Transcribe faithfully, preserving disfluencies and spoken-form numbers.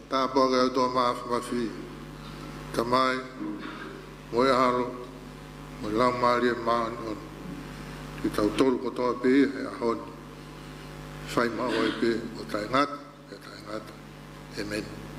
ta po ga to ma fa fi tamai mo ya halo mo la ma ri ma no ti tau tolu ko to pe e hon fai ma o pe o tai ngat e tai ngat amen